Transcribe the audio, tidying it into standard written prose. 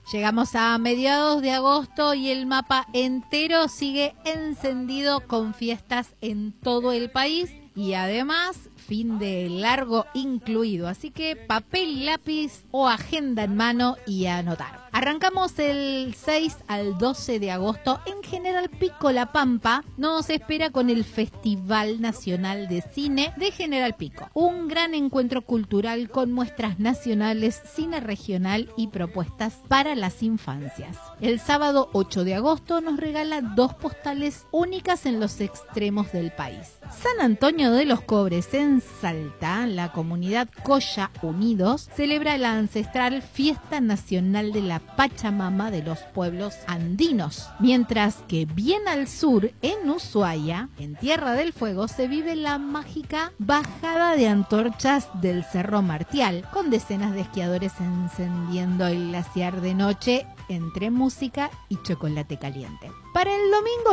Llegamos a mediados de agosto y el mapa entero sigue encendido con fiestas en todo el país y además fin de largo incluido, así que papel, lápiz o agenda en mano y a anotar. Arrancamos el 6 al 12 de agosto en General Pico, La Pampa. Nos espera con el Festival Nacional de Cine de General Pico. Un gran encuentro cultural con muestras nacionales, cine regional y propuestas para las infancias. El sábado 8 de agosto nos regala 2 postales únicas en los extremos del país. San Antonio de los Cobres en Salta, la comunidad Coya Unidos celebra la ancestral Fiesta Nacional de la Pachamama de los pueblos andinos, mientras que bien al sur, en Ushuaia, en Tierra del Fuego, se vive la mágica bajada de antorchas del Cerro Martial, con decenas de esquiadores encendiendo el glaciar de noche entre música y chocolate caliente. Para el domingo